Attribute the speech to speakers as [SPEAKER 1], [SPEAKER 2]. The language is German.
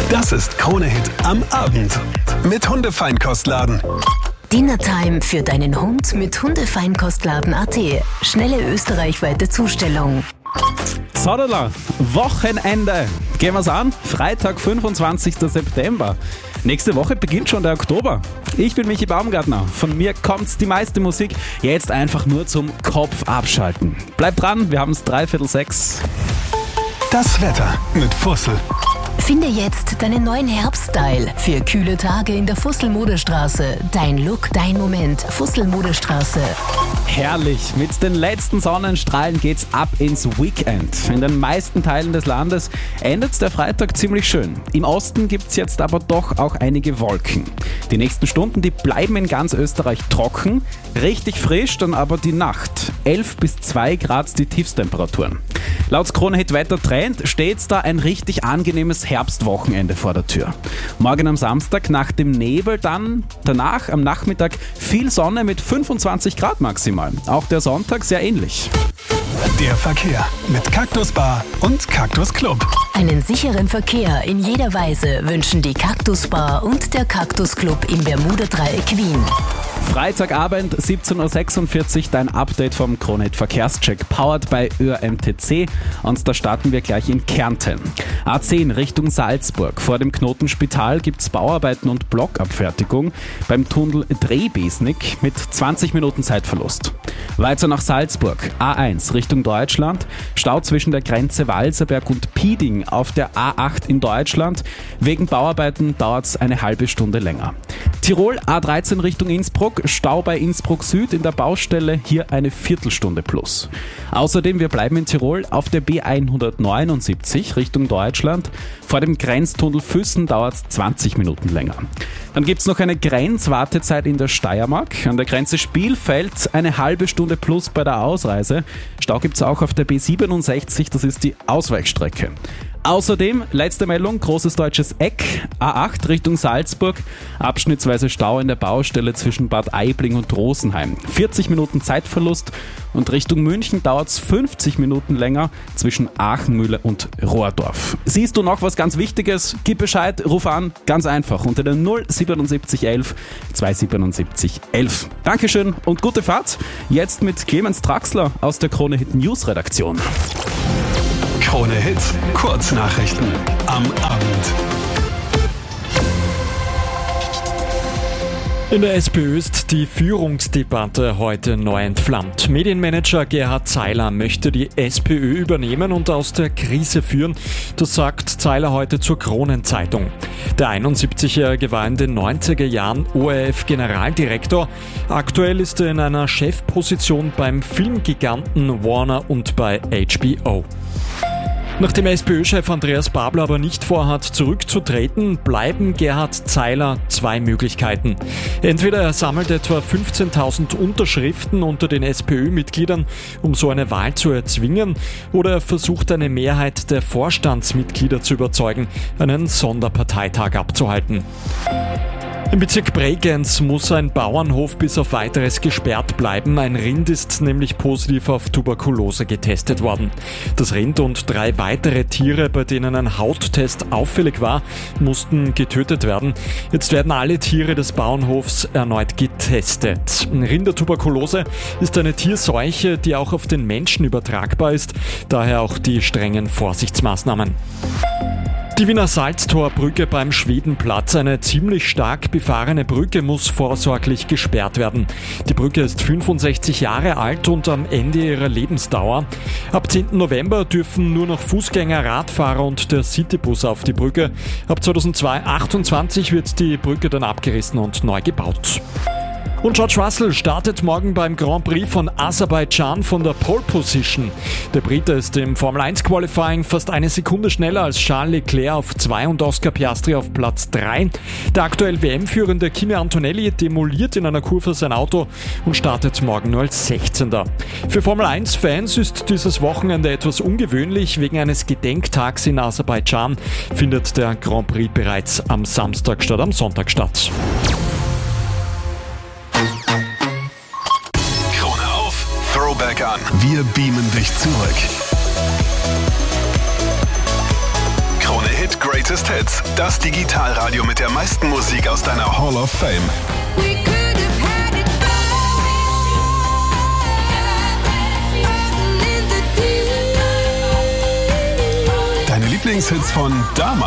[SPEAKER 1] Das ist Krone-Hit am Abend mit Hundefeinkostladen.
[SPEAKER 2] Dinnertime für deinen Hund mit Hundefeinkostladen.at. Schnelle österreichweite Zustellung.
[SPEAKER 3] Sodala, Wochenende. Gehen wir's an? Freitag, 25. September. Nächste Woche beginnt schon der Oktober. Ich bin Michi Baumgartner. Von mir kommt die meiste Musik. Jetzt einfach nur zum Kopf abschalten. Bleibt dran, wir haben's 5:45.
[SPEAKER 1] Das Wetter mit Fussel.
[SPEAKER 2] Finde jetzt deinen neuen Herbststyle für kühle Tage in der Fussel-Modestraße. Dein Look, dein Moment. Fussel-Modestraße.
[SPEAKER 3] Herrlich, mit den letzten Sonnenstrahlen geht's ab ins Weekend. In den meisten Teilen des Landes endet der Freitag ziemlich schön. Im Osten gibt's jetzt aber doch auch einige Wolken. Die nächsten Stunden, die bleiben in ganz Österreich trocken. Richtig frisch dann aber die Nacht. 11 bis 2 Grad die Tiefstemperaturen. Laut Krone-Hit Wettertrend steht da ein richtig angenehmes Herbstwochenende vor der Tür. Morgen am Samstag nach dem Nebel, dann danach am Nachmittag viel Sonne mit 25 Grad maximal. Auch der Sonntag sehr ähnlich.
[SPEAKER 1] Der Verkehr mit Cactus Bar und Cactus Club.
[SPEAKER 2] Einen sicheren Verkehr in jeder Weise wünschen die Cactus Bar und der Cactus Club im Bermuda-Dreieck Wien.
[SPEAKER 3] Freitagabend 17.46 Uhr, dein Update vom Krone-Hit Verkehrscheck, powered by ÖMTC, und da starten wir gleich in Kärnten. A10 Richtung Salzburg. Vor dem Knotenspital gibt's Bauarbeiten und Blockabfertigung beim Tunnel Drehbesnik mit 20 Minuten Zeitverlust. Weiter nach Salzburg. A1 Richtung Deutschland. Stau zwischen der Grenze Walserberg und Pieding auf der A8 in Deutschland. Wegen Bauarbeiten dauert's eine halbe Stunde länger. Tirol A13 Richtung Innsbruck. Stau bei Innsbruck Süd in der Baustelle. Hier eine Viertelstunde plus. Außerdem, wir bleiben in Tirol, auf der B179 Richtung Deutschland. Vor dem Grenztunnel Füssen dauert's 20 Minuten länger. Dann gibt's noch eine Grenzwartezeit in der Steiermark. An der Grenze Spielfeld eine halbe Stunde plus bei der Ausreise. Stau gibt's auch auf der B67, das ist die Ausweichstrecke. Außerdem, letzte Meldung, großes deutsches Eck, A8 Richtung Salzburg, abschnittsweise Stau in der Baustelle zwischen Bad Aibling und Rosenheim. 40 Minuten Zeitverlust, und Richtung München dauert's 50 Minuten länger zwischen Aachenmühle und Rohrdorf. Siehst du noch was ganz Wichtiges? Gib Bescheid, ruf an, ganz einfach, unter der 07711 277 11. Dankeschön und gute Fahrt. Jetzt mit Clemens Traxler aus der Krone-Hit News Redaktion.
[SPEAKER 1] Krone-Hit Kurznachrichten am Abend.
[SPEAKER 4] In der SPÖ ist die Führungsdebatte heute neu entflammt. Medienmanager Gerhard Zeiler möchte die SPÖ übernehmen und aus der Krise führen. Das sagt Zeiler heute zur Kronenzeitung. Der 71-Jährige war in den 90er Jahren ORF-Generaldirektor. Aktuell ist er in einer Chefposition beim Filmgiganten Warner und bei HBO. Nachdem SPÖ-Chef Andreas Babler aber nicht vorhat, zurückzutreten, bleiben Gerhard Zeiler zwei Möglichkeiten. Entweder er sammelt etwa 15.000 Unterschriften unter den SPÖ-Mitgliedern, um so eine Wahl zu erzwingen, oder er versucht eine Mehrheit der Vorstandsmitglieder zu überzeugen, einen Sonderparteitag abzuhalten. Im Bezirk Bregenz muss ein Bauernhof bis auf Weiteres gesperrt bleiben. Ein Rind ist nämlich positiv auf Tuberkulose getestet worden. Das Rind und 3 weitere Tiere, bei denen ein Hauttest auffällig war, mussten getötet werden. Jetzt werden alle Tiere des Bauernhofs erneut getestet. Rindertuberkulose ist eine Tierseuche, die auch auf den Menschen übertragbar ist, daher auch die strengen Vorsichtsmaßnahmen. Die Wiener Salztorbrücke beim Schwedenplatz, eine ziemlich stark befahrene Brücke, muss vorsorglich gesperrt werden. Die Brücke ist 65 Jahre alt und am Ende ihrer Lebensdauer. Ab 10. November dürfen nur noch Fußgänger, Radfahrer und der Citybus auf die Brücke. Ab 2028 wird die Brücke dann abgerissen und neu gebaut. Und George Russell startet morgen beim Grand Prix von Aserbaidschan von der Pole Position. Der Brite ist im Formel 1 Qualifying fast eine Sekunde schneller als Charles Leclerc auf 2 und Oscar Piastri auf Platz 3. Der aktuell WM-führende Kimi Antonelli demoliert in einer Kurve sein Auto und startet morgen nur als 16. Für Formel 1-Fans ist dieses Wochenende etwas ungewöhnlich. Wegen eines Gedenktags in Aserbaidschan findet der Grand Prix bereits am Samstag statt am Sonntag statt.
[SPEAKER 1] Throwback an. Wir beamen dich zurück. Krone-Hit Greatest Greatest Hits, das Digitalradio mit der meisten Musik aus deiner Hall of Fame. Deine Lieblingshits von damals.